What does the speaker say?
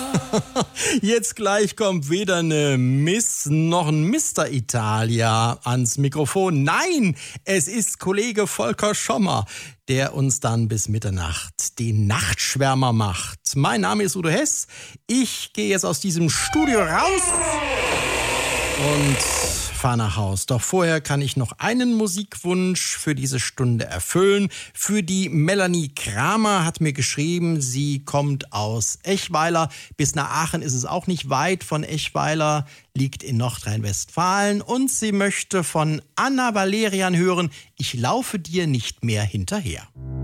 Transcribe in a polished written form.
Jetzt gleich kommt weder eine Miss noch ein Mr. Italia ans Mikrofon. Nein, es ist Kollege Volker Schommer, der uns dann bis Mitternacht den Nachtschwärmer macht. Mein Name ist Udo Hess. Ich gehe jetzt aus diesem Studio raus und fahr nach Haus. Doch vorher kann ich noch einen Musikwunsch für diese Stunde erfüllen. Für die Melanie Kramer hat mir geschrieben, sie kommt aus Echweiler. Bis nach Aachen ist es auch nicht weit von Echweiler, liegt in Nordrhein-Westfalen. Und sie möchte von Anna Valerian hören, ich laufe dir nicht mehr hinterher.